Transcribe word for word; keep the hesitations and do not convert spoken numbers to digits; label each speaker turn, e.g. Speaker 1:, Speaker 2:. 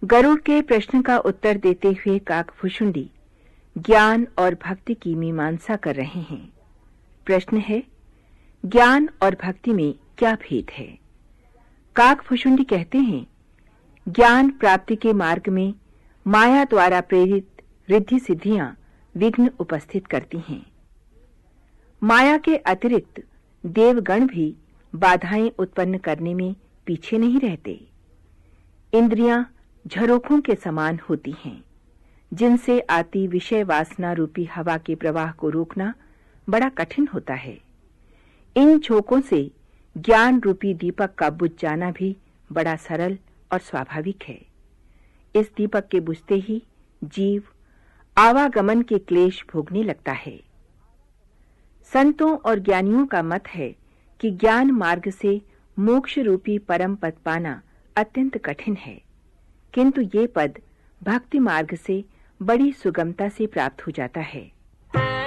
Speaker 1: गरुड़ के प्रश्न का उत्तर देते हुए काकभुशुंडी ज्ञान और भक्ति की मीमांसा कर रहे हैं। प्रश्न है, ज्ञान और भक्ति में क्या भेद है? काकभुशुंडी कहते हैं, ज्ञान प्राप्ति के मार्ग में माया द्वारा प्रेरित रिद्धि सिद्धियां विघ्न उपस्थित करती हैं। माया के अतिरिक्त देवगण भी बाधाएं उत्पन्न करने में पीछे नहीं रहते। इंद्रियां झरोखों के समान होती हैं, जिनसे आती विषय वासना रूपी हवा के प्रवाह को रोकना बड़ा कठिन होता है। इन झोंकों से ज्ञान रूपी दीपक का बुझ जाना भी बड़ा सरल और स्वाभाविक है। इस दीपक के बुझते ही जीव आवागमन के क्लेश भोगने लगता है। संतों और ज्ञानियों का मत है कि ज्ञान मार्ग से मोक्ष रूपी परम पद पाना अत्यंत कठिन है, किंतु ये पद भक्ति मार्ग से बड़ी सुगमता से प्राप्त हो जाता है।